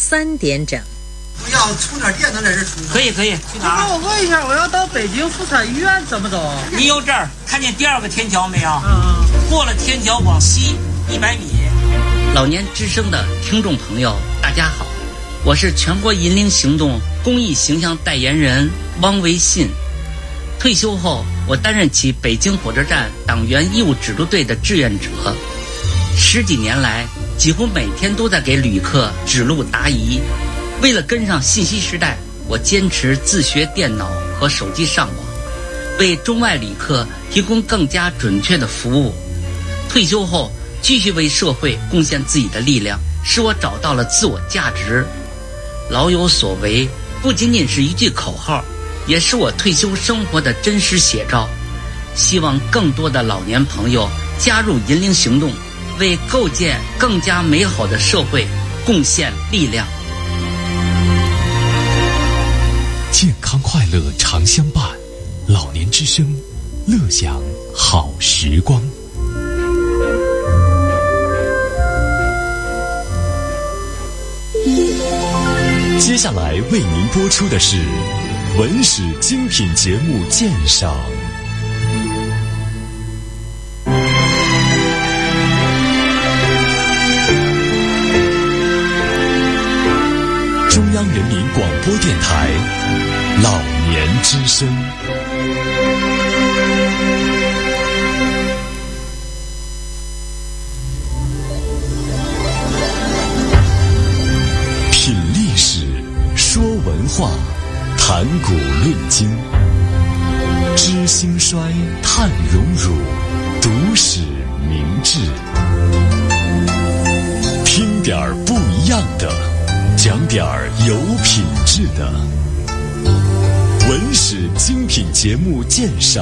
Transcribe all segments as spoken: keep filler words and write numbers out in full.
三点整。 我要充点电能在这充。 可以可以，去哪儿？ 我问一下，我要到北京妇产医院怎么走？ 你有这儿看见第二个天桥没有？ 嗯， 过了天桥往西一百米。老年之声的听众朋友，大家好，我是全国银龄行动公益形象代言人汪维信。退休后，我担任起北京火车站党员义务指路队的志愿者，十几年来，几乎每天都在给旅客指路答疑。为了跟上信息时代，我坚持自学电脑和手机上网，为中外旅客提供更加准确的服务。退休后，继续为社会贡献自己的力量，使我找到了自我价值。老有所为不仅仅是一句口号，也是我退休生活的真实写照。希望更多的老年朋友加入银龄行动，为构建更加美好的社会贡献力量。 健康快乐常相伴，老年之声，乐享好时光。接下来为您播出的是文史精品节目鉴赏。中央人民广播电台老年之声。品历史，说文化，谈古论今，知兴衰，探荣辱，读史明智。听点儿不一样的，讲点儿有品质的。文史精品节目鉴赏。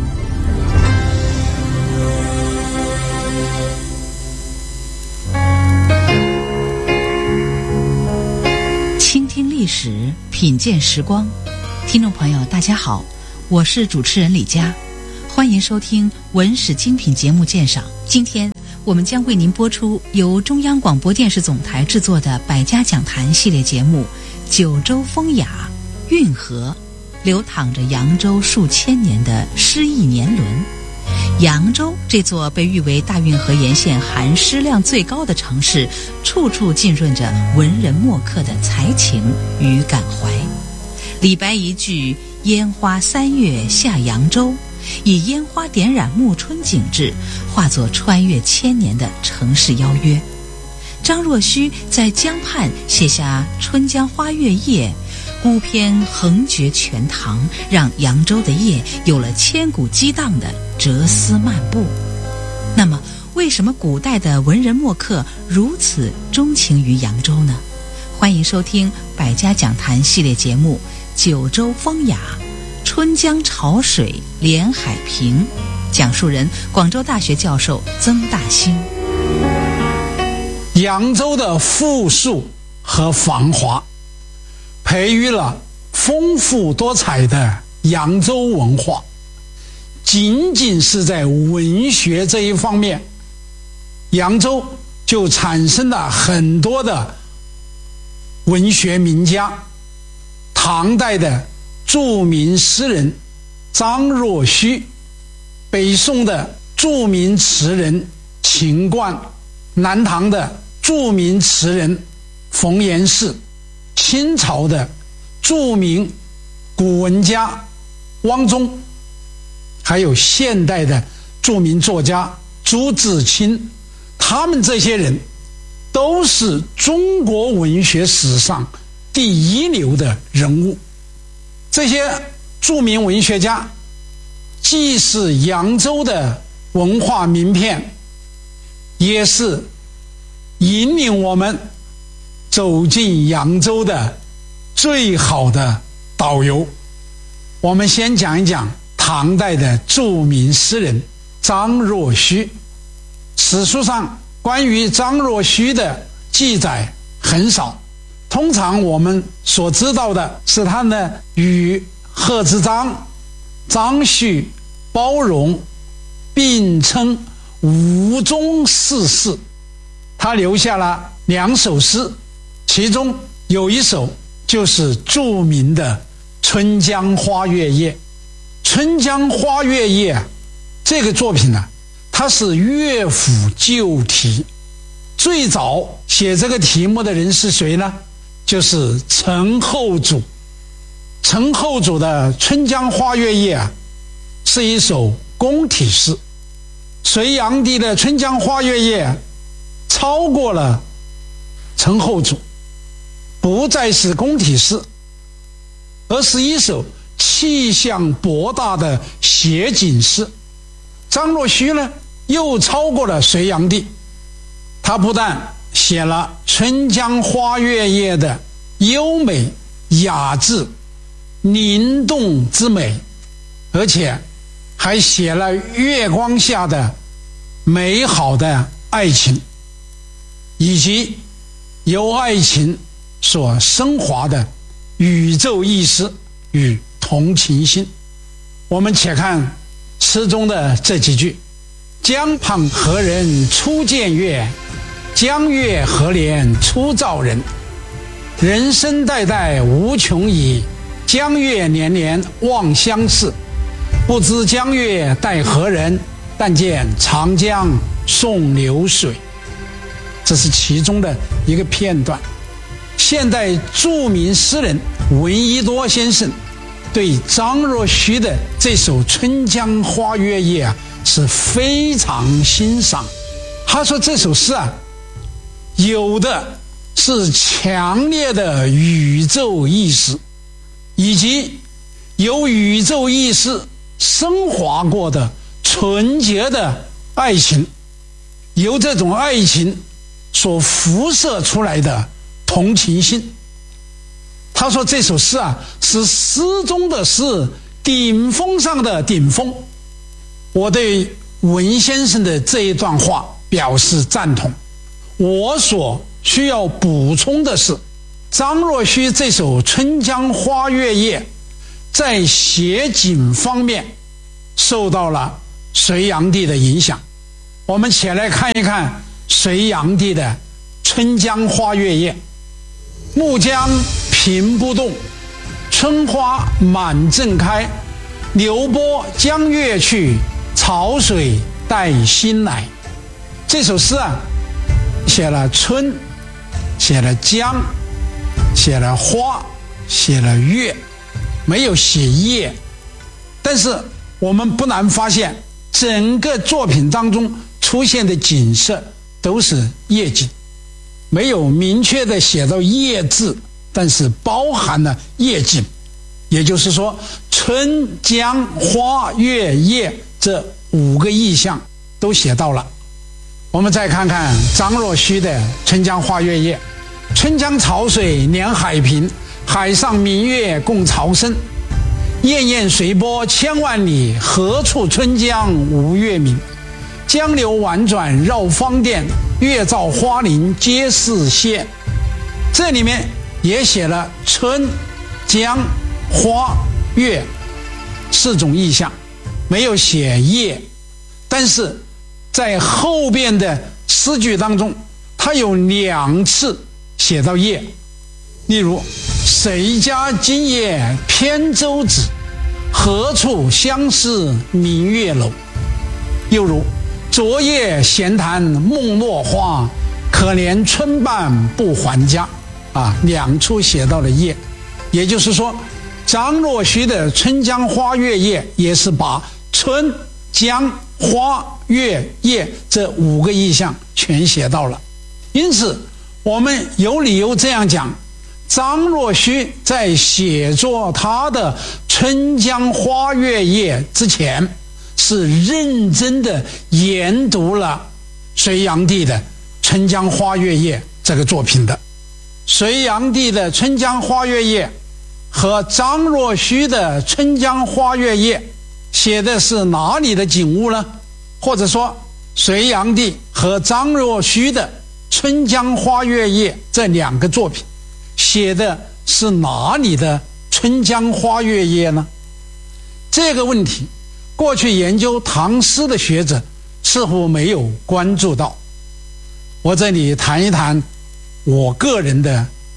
倾听历史，品鉴时光。听众朋友大家好，我是主持人李佳，欢迎收听文史精品节目鉴赏。今天我们将为您播出由中央广播电视总台制作的百家讲坛系列节目《九州风雅运河》，流淌着扬州数千年的诗意年轮。扬州这座被誉为大运河沿线含诗量最高的城市，处处浸润着文人墨客的才情与感怀。李白一句“烟花三月下扬州”，以烟花点染暮春景致，化作穿越千年的城市邀约。张若虚在江畔写下《春江花月夜》，孤篇横绝全唐，让扬州的夜有了千古激荡的哲思漫步。那么，为什么古代的文人墨客如此钟情于扬州呢？欢迎收听百家讲坛系列节目《九州风雅》，春江潮水连海平，讲述人广州大学教授曾大兴。 扬州的富庶和繁华，培育了丰富多彩的扬州文化。仅仅是在文学这一方面，扬州就产生了很多的文学名家。唐代的著名诗人张若虚，北宋的著名词人秦观，南唐的著名词人冯延巳，清朝的著名古文家汪宗，还有现代的著名作家朱自清，他们这些人都是中国文学史上第一流的人物。这些著名文学家既是扬州的文化名片，也是引领我们走进扬州的最好的导游。我们先讲一讲唐代的著名诗人张若虚。史书上关于张若虚的记载很少，通常我们所知道的是他呢与贺知章、张旭、包容并称吴中四士。他留下了两首诗，其其中有一首就是著名的《春江花月夜》。《春江花月夜》这个作品呢，它是乐府旧题。最早写这个题目的人是谁呢？就是陈后主。陈后主的《春江花月夜》啊，是一首宫体诗。隋炀帝的《春江花月夜》超过了陈后主，不再是宫体诗，而是一首气象博大的写景诗。张若虚呢，又超过了隋炀帝，他不但写了《春江花月夜》的优美雅致灵动之美，而且还写了月光下的美好的爱情，以及由爱情所升华的宇宙意识与同情心。我们且看诗中的这几句：江畔何人初见月，江月何年初造人。人生代代无穷已，江月年年望相似。不知江月待何人，但见长江送流水。这是其中的一个片段。现代著名诗人闻一多先生对张若虚的这首《春江花月夜》啊是非常欣赏。他说这首诗啊，有的是强烈的宇宙意识，以及由宇宙意识升华过的纯洁的爱情，由这种爱情所辐射出来的同情心。他说这首诗啊，是诗中的诗，顶峰上的顶峰。我对文先生的这一段话表示赞同。我所需要补充的是，张若虚这首《春江花月夜》在写景方面受到了隋炀帝的影响。我们且来看一看隋炀帝的《春江花月夜》。暮江平不动，春花满正开。流波江月去，潮水带新来。这首诗啊，写了春，写了江，写了花，写了月，没有写夜。但是我们不难发现，整个作品当中出现的景色都是夜景，没有明确的写到夜字，但是包含了夜景。也就是说，春江花月夜这五个意象都写到了。我们再看看张若虚的《春江花月夜》。春江潮水连海平，海上明月共潮生。滟滟随波千万里，何处春江无月明。江流宛转绕芳甸，月照花林皆是霰。这里面也写了春、江、花、月四种意象，没有写夜。但是在后边的诗句当中，它有两次写到夜。例如，谁家今夜扁舟子，何处相思明月楼。又如，昨夜闲谈梦落花，可怜春半不还家。啊，两处写到了夜。也就是说，张若虚的《春江花月夜》也是把春、江、花、月、夜这五个意象全写到了。因此我们有理由这样讲，张若虚在写作他的《春江花月夜》之前，是认真的研读了隋炀帝的《春江花月夜》这个作品的。隋炀帝的《春江花月夜》和张若虚的《春江花月夜》写的是哪里的景物呢？或者说，隋炀帝和张若虚的《春江花月夜》这两个作品写的是哪里的春江花月夜呢？这个问题，过去研究唐诗的学者似乎没有关注到。我这里谈一谈我个人的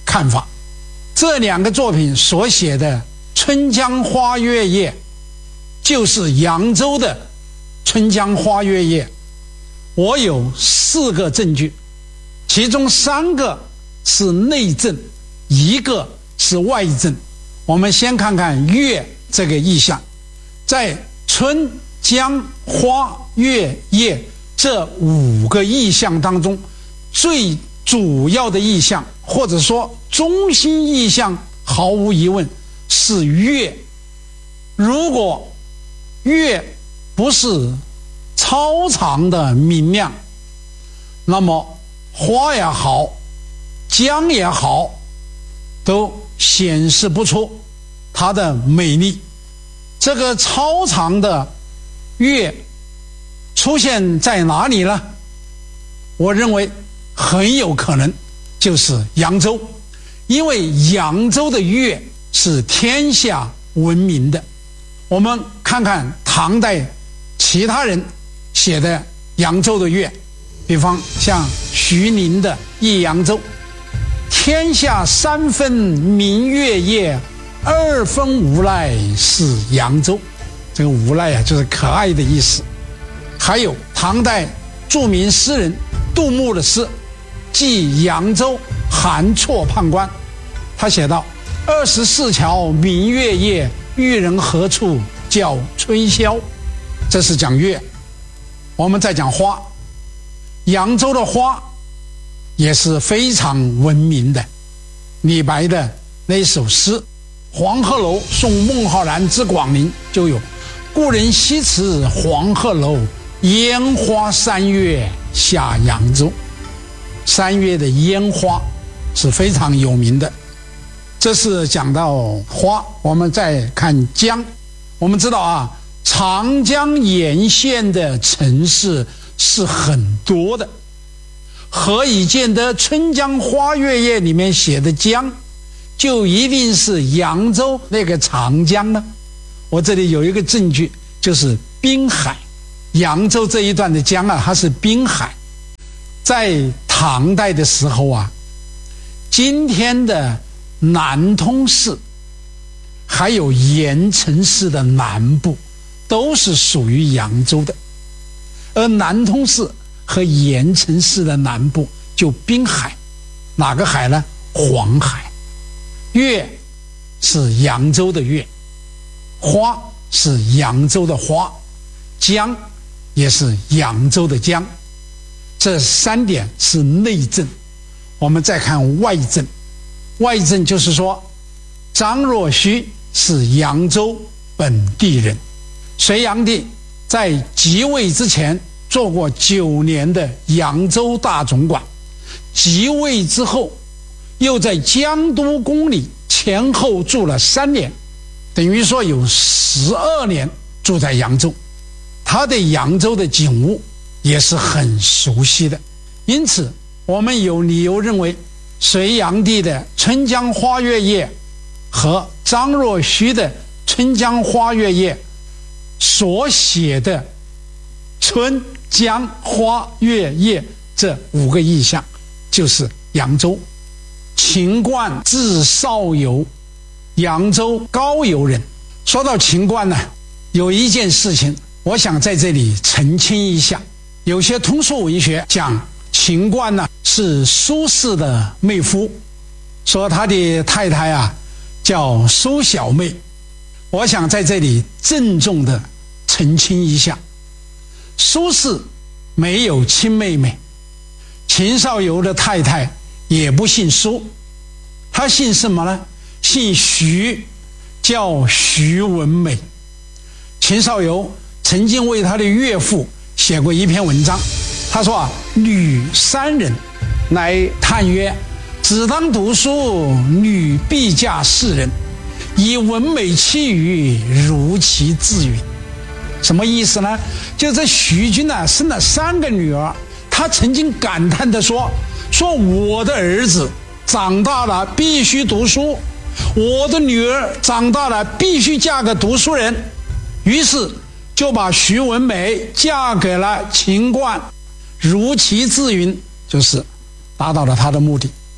看法。这两个作品所写的《春江花月夜》就是扬州的《春江花月夜》。我有四个证据，其中三个是内证，一个是外证。我们先看看月这个意象，在春江花月夜这五个意象当中，最主要的意象或者说中心意象，毫无疑问是月。如果月不是超常的明亮，那么花也好，江也好，都显示不出它的美丽。这个超长的月出现在哪里呢？我认为很有可能就是扬州，因为扬州的月是天下闻名的。我们看看唐代其他人写的扬州的月，比方像徐宁的《忆扬州》，天下三分明月夜，二分无赖是扬州。这个无赖啊，就是可爱的意思。还有唐代著名诗人杜牧的诗《寄扬州韩绰判官》，他写道：二十四桥明月夜，玉人何处教吹箫。这是讲月。我们再讲花，扬州的花也是非常闻名的。李白的那首诗《黄鹤楼送孟浩然之广陵》就有：故人西辞黄鹤楼，烟花三月下扬州。三月的烟花是非常有名的。这是讲到花。我们再看江。我们知道啊，长江沿线的城市是很多的，何以见得《春江花月夜》里面写的江就一定是扬州那个长江呢？我这里有一个证据，就是滨海。扬州这一段的江啊，它是滨海。在唐代的时候啊，今天的南通市还有盐城市的南部都是属于扬州的，而南通市和盐城市的南部就滨海。哪个海呢？黄海。月是扬州的月，花是扬州的花，江也是扬州的江。这三点是内证。我们再看外证。外证就是说，张若虚是扬州本地人，隋炀帝在即位之前做过九年的扬州大总管，即位之后又在江都宫里前后住了三年，等于说有十二年住在扬州。他对扬州的景物也是很熟悉的，因此我们有理由认为隋炀帝的《春江花月夜》和张若虚的《春江花月夜》所写的春江花月夜这五个意象就是扬州。秦观字少游，扬州高邮人。说到秦观呢，有一件事情我想在这里澄清一下。有些通俗文学讲秦观呢是苏轼的妹夫，说他的太太啊叫苏小妹。我想在这里郑重的澄清一下，苏轼没有亲妹妹，秦少游的太太也不姓苏，他姓什么呢？姓徐，叫徐文美。秦少游曾经为他的岳父写过一篇文章，他说啊，女三人来叹曰：只当读书，女必嫁世人，以文美妻语，如其自允。什么意思呢？就这徐君啊生了三个女儿，他曾经感叹地说说我的儿子长大了必须读书，我的女儿长大了必须嫁个读书人，于是就把徐文美嫁给了秦观，如其自允，就是达到了他的目的。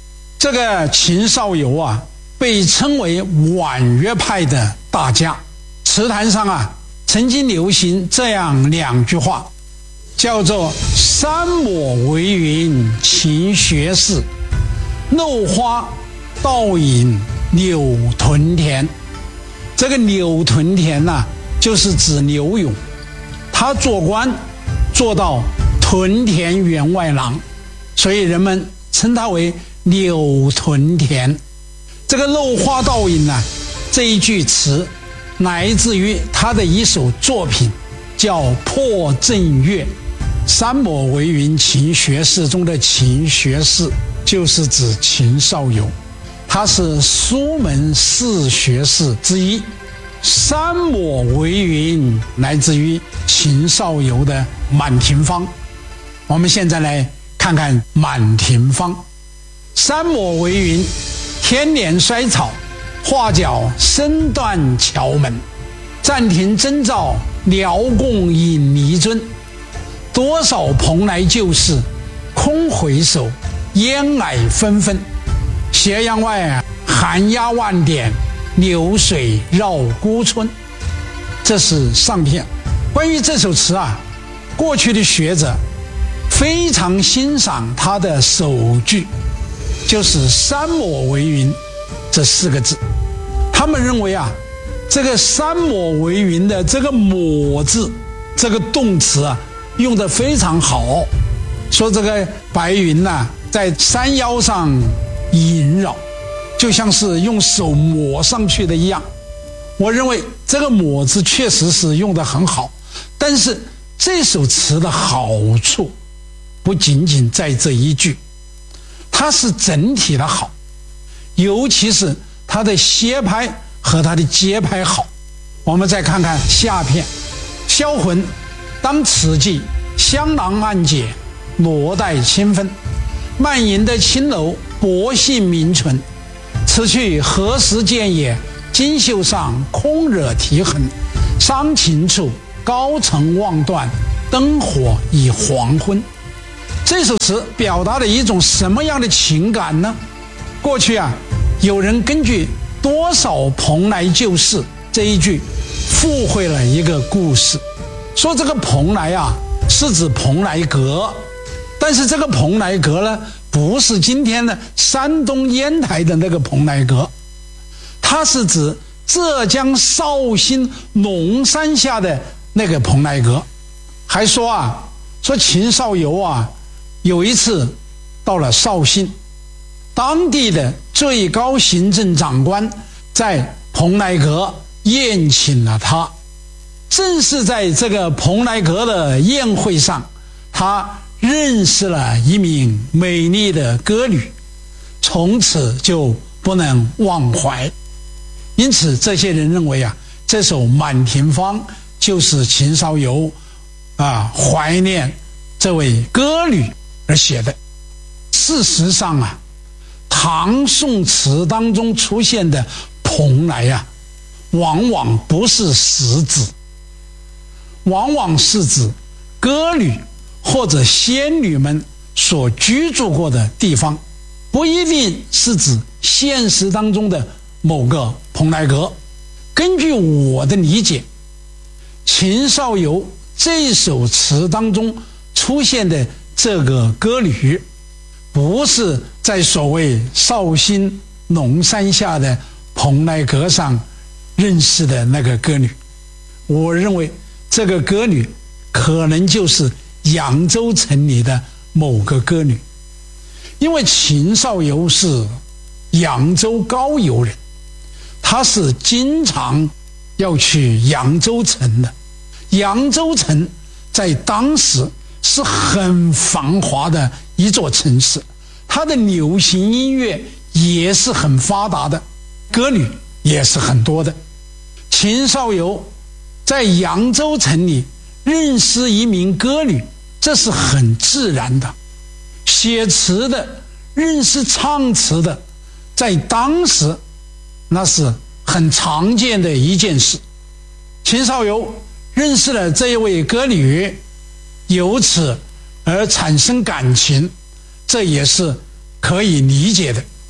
这个秦少游啊，被称为婉约派的大家。词坛上啊，曾经流行这样两句话，叫做“山抹为云勤学士，漏花倒影柳屯田”。这个柳屯田呐、啊，就是指柳永，他做官做到屯田员外郎，所以人们称他为柳屯田。这个漏花倒影呢、啊，这一句词来自于他的一首作品，叫《破阵乐》。山抹为云勤学士中的勤学士，就是指秦少游，他是苏门四学士之一。山抹为云来自于秦少游的《满庭芳》。我们现在来看看《满庭芳》。山抹为云，天年衰草，画角身断桥门。暂停征兆，辽共引泥樽。多少蓬莱旧事，空回首，烟霭纷纷。斜阳外，寒鸦万点，流水绕孤村。这是上片。关于这首词啊，过去的学者非常欣赏它的首句，就是山抹为云这四个字。他们认为啊，这个山抹为云的这个抹字，这个动词啊，用得非常好。说这个白云呐、啊，在山腰上萦绕，就像是用手抹上去的一样。我认为这个抹字确实是用得很好，但是这首词的好处不仅仅在这一句，它是整体的好，尤其是它的歇拍和它的节拍好。我们再看看下片。销魂当此际，香囊暗解，罗带清芬。漫吟的青楼，薄幸名存。此去何时见也？金袖上空惹啼痕。伤情处，高层望断，灯火已黄昏。这首词表达了一种什么样的情感呢？过去啊，有人根据多少蓬莱旧事这一句附会了一个故事，说这个蓬莱啊是指蓬莱阁，但是这个蓬莱阁呢，不是今天的山东烟台的那个蓬莱阁，它是指浙江绍兴龙山下的那个蓬莱阁。还说啊，说秦少游啊，有一次到了绍兴，当地的最高行政长官在蓬莱阁宴请了他。正是在这个蓬莱阁的宴会上，他认识了一名美丽的歌女，从此就不能忘怀。因此这些人认为啊，这首《满庭芳》就是秦少游啊怀念这位歌女而写的。事实上啊，唐宋词当中出现的蓬莱啊，往往不是实指，往往是指歌女或者仙女们所居住过的地方，不一定是指现实当中的某个蓬莱阁。根据我的理解，秦少游这首词当中出现的这个歌女，不是在所谓绍兴龙山下的蓬莱阁上认识的那个歌女。我认为这个歌女可能就是扬州城里的某个歌女，因为秦少游是扬州高邮人，他是经常要去扬州城的。扬州城在当时是很繁华的一座城市，它的流行音乐也是很发达的，歌女也是很多的。秦少游在扬州城里认识一名歌女，这是很自然的。写词的认识唱词的，在当时那是很常见的一件事。秦少游认识了这一位歌女，由此而产生感情，这也是可以理解的。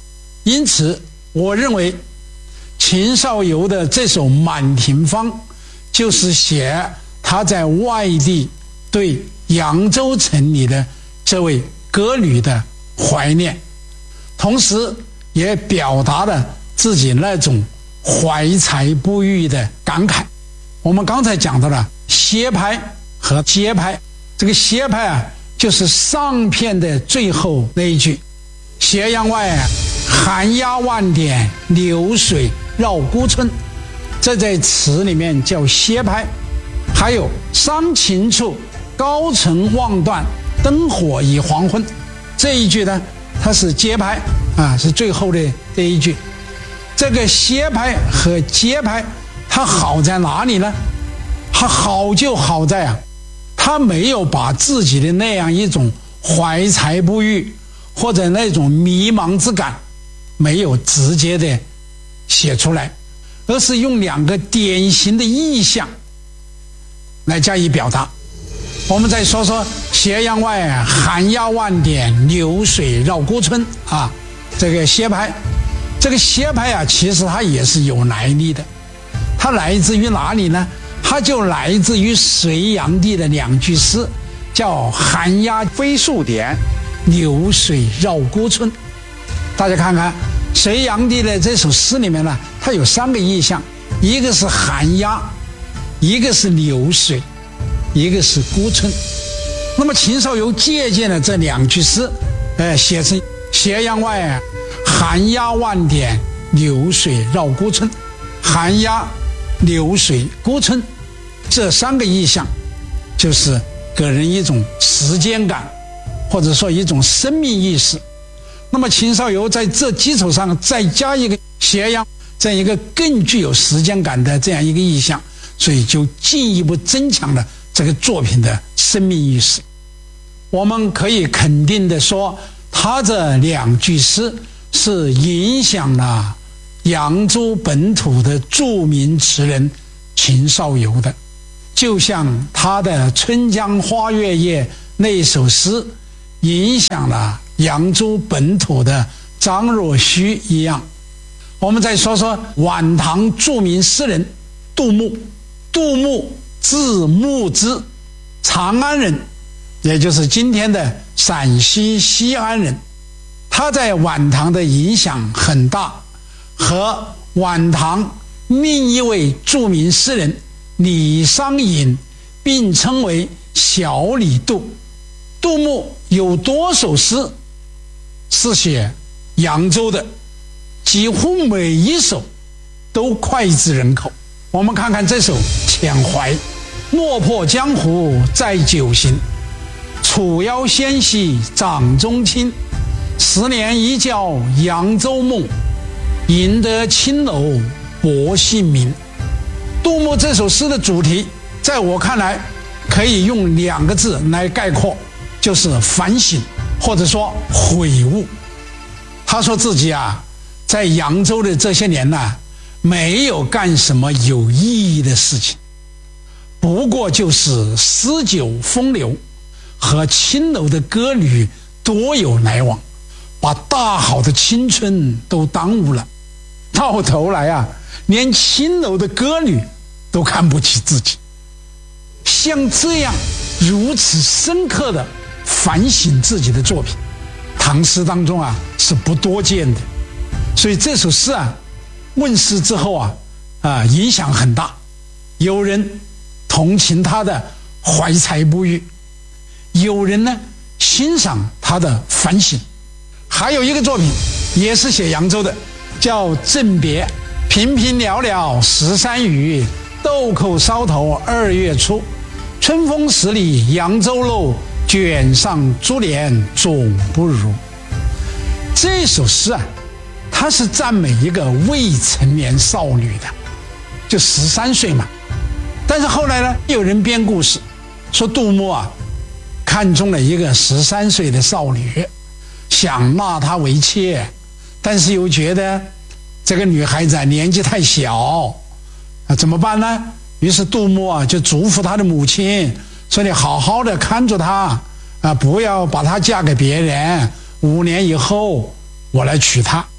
因此我认为秦少游的这首《满庭芳》就是写他在外地对扬州城里的这位歌女的怀念，同时也表达了自己那种怀才不遇的感慨。我们刚才讲到了歇拍和接拍，这个歇拍啊，就是上片的最后那一句“斜阳外寒鸦万点，流水绕孤村”，这在词里面叫歇拍。还有“伤情处，高城望断，灯火已黄昏”，这一句呢，它是接拍啊，是最后的这一句。这个歇拍和接拍，它好在哪里呢？它好就好在啊，他没有把自己的那样一种怀才不遇或者那种迷茫之感没有直接的写出来，而是用两个典型的意象来加以表达。我们再说说斜阳外寒鸦万点，流水绕孤村啊，这个歇拍，这个歇拍啊，其实它也是有来历的。它来自于哪里呢？它就来自于隋炀帝的两句诗，叫寒鸦飞宿点，流水绕孤村。大家看看隋炀帝的这首诗里面呢，它有三个意象，一个是寒鸦，一个是流水，一个是孤村。那么秦少游借鉴了这两句诗，呃，写成斜阳外寒鸦万点，流水绕孤村。寒鸦、流水、孤村这三个意象，就是给人一种时间感，或者说一种生命意识。那么秦少游在这基础上再加一个斜阳，这样一个更具有时间感的这样一个意象，所以就进一步增强了这个作品的生命意识。我们可以肯定的说，他这两句诗是影响了扬州本土的著名词人秦少游的，就像他的《春江花月夜》那首诗影响了扬州本土的张若虚一样。我们再说说晚唐著名诗人杜牧。杜牧字牧之，长安人，也就是今天的陕西西安人。他在晚唐的影响很大，和晚唐另一位著名诗人李商隐并称为小李杜。杜牧有多首诗是写扬州的，几乎每一首都脍炙人口。我们看看这首《遣怀》：落魄江湖再酒行，楚腰纤细掌中轻。十年一觉扬州梦，赢得青楼薄幸名。杜牧这首诗的主题，在我看来可以用两个字来概括，就是反省，或者说悔悟。他说自己啊，在扬州的这些年呢，没有干什么有意义的事情，不过就是诗酒风流，和青楼的歌女多有来往，把大好的青春都耽误了。到头来啊，连青楼的歌女都看不起自己。像这样如此深刻的反省自己的作品，唐诗当中啊是不多见的。所以这首诗啊问世之后啊啊影响很大，有人同情他的怀才不遇，有人呢欣赏他的反省。还有一个作品也是写扬州的，叫《赠别》：平平寥寥十三余，豆蔻梢头二月初。春风十里扬州路，卷上珠帘总不如。这首诗啊，它是赞美一个未成年少女的，就十三岁嘛。但是后来呢，有人编故事说杜牧啊看中了一个十三岁的少女，想纳她为妾，但是又觉得这个女孩子啊年纪太小，啊怎么办呢？于是杜牧啊就嘱咐他的母亲说：“你好好的看着她啊，不要把她嫁给别人，五年以后我来娶她。”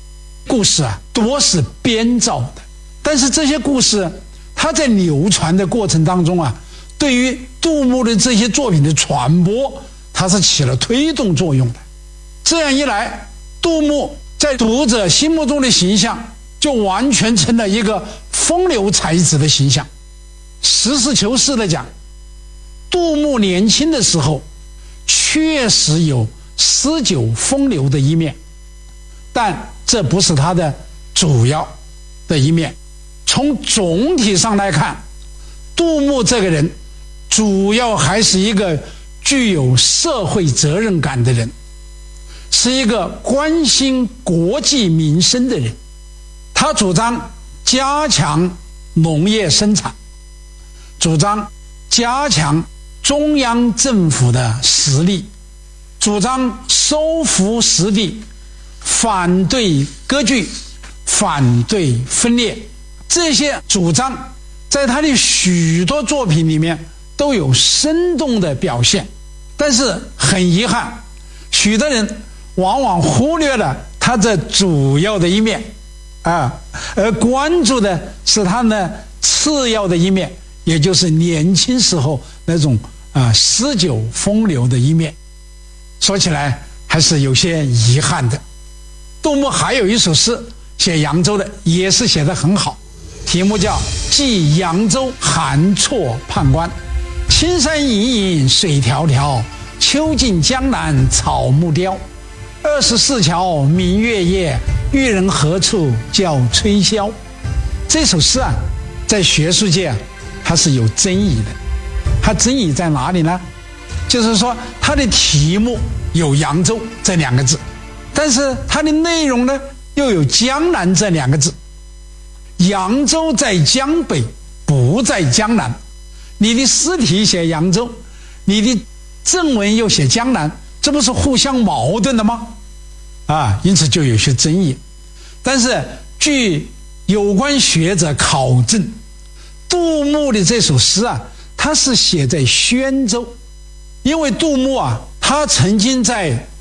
故事啊多是编造的，但是这些故事它在流传的过程当中啊，对于杜牧的这些作品的传播，它是起了推动作用的。这样一来，杜牧在读者心目中的形象就完全成了一个风流才子的形象。实事求是的讲，杜牧年轻的时候确实有诗酒风流的一面，但这不是他的主要的一面。从总体上来看，杜牧这个人主要还是一个具有社会责任感的人，是一个关心国计民生的人。他主张加强农业生产，主张加强中央政府的实力，主张收复失地，反对割据，反对分裂。这些主张在他的许多作品里面都有生动的表现，但是很遗憾，许多人往往忽略了他这主要的一面啊，而关注的是他的次要的一面，也就是年轻时候那种啊诗酒风流的一面。说起来还是有些遗憾的。杜牧还有一首诗写扬州的，也是写得很好，题目叫《寄扬州韩绰判官》。青山隐隐水迢迢，秋尽江南草木凋。二十四桥明月夜，渔人何处教吹箫。这首诗啊，在学术界啊，它是有争议的。它争议在哪里呢？就是说它的题目有扬州这两个字，但是它的内容呢又有江南这两个字。扬州在江北，不在江南。你的诗题写扬州，你的正文又写江南，这不是互相矛盾的吗？啊，因此就有些争议。但是据有关学者考证，杜牧的这首诗啊，他是写在宣州，因为杜牧啊，他曾经在